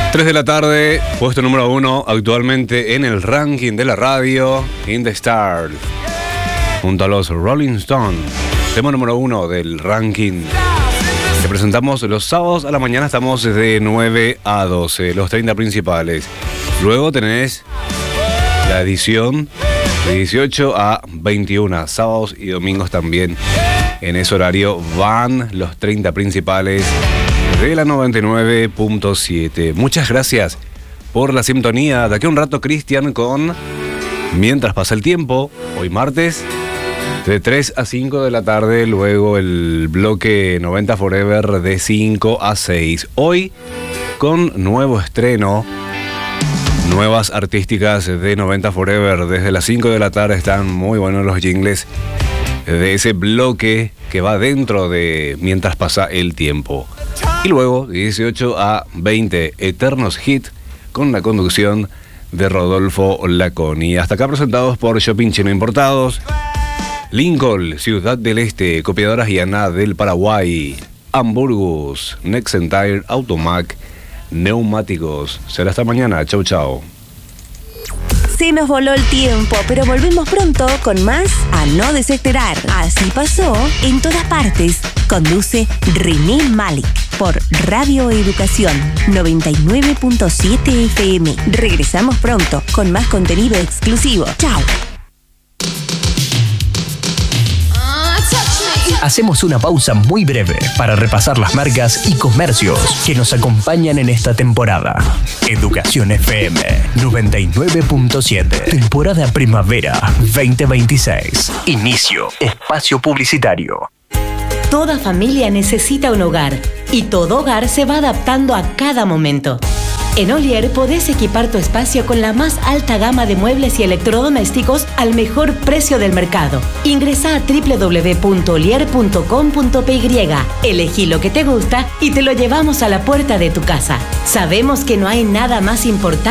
3 de la tarde, puesto número 1 actualmente en el ranking de la radio, In the Stars, junto a los Rolling Stones. Tema número 1 del ranking. Te presentamos los sábados a la mañana, estamos de 9 a 12, los 30 principales. Luego tenés la edición de 18 a 21, sábados y domingos también. En ese horario van los 30 principales de la 99.7. Muchas gracias por la sintonía. De aquí a un rato, Cristian con Mientras pasa el tiempo. Hoy martes, de 3 a 5 de la tarde. Luego el bloque 90 Forever de 5 a 6. Hoy con nuevo estreno. Nuevas artísticas de 90 Forever. Desde las 5 de la tarde están muy buenos los jingles de ese bloque que va dentro de Mientras pasa el tiempo. Y luego, 18 a 20, Eternos Hit, con la conducción de Rodolfo Laconi. Hasta acá presentados por Shopping Chino Importados, Lincoln, Ciudad del Este, Copiadoras Guianá del Paraguay, Hamburgus, Nexentire, Automac, Neumáticos. Será hasta mañana. Chau, chau. Se nos voló el tiempo, pero volvemos pronto con más A No Desesperar. Así pasó en todas partes. Conduce René Malik por Radio Educación 99.7 FM. Regresamos pronto con más contenido exclusivo. Chao. Hacemos una pausa muy breve para repasar las marcas y comercios que nos acompañan en esta temporada. Educación FM 99.7. Temporada Primavera 2026. Inicio. Espacio publicitario. Toda familia necesita un hogar y todo hogar se va adaptando a cada momento. En Olier podés equipar tu espacio con la más alta gama de muebles y electrodomésticos al mejor precio del mercado. Ingresá a www.olier.com.py, elegí lo que te gusta y te lo llevamos a la puerta de tu casa. Sabemos que no hay nada más importante